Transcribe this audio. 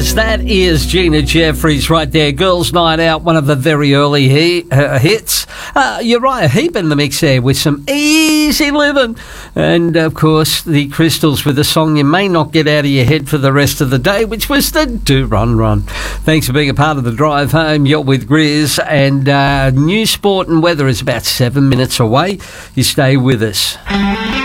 Grizz. That is Gina Jeffries right there. Girls' Night Out, one of the very early hits. Uriah Heep in the mix there with some Easy Living. And, of course, the Crystals with a song you may not get out of your head for the rest of the day, which was the Do Run Run. Thanks for being a part of the drive home. You're with Grizz. And New Sport and Weather is about 7 minutes away. You stay with us.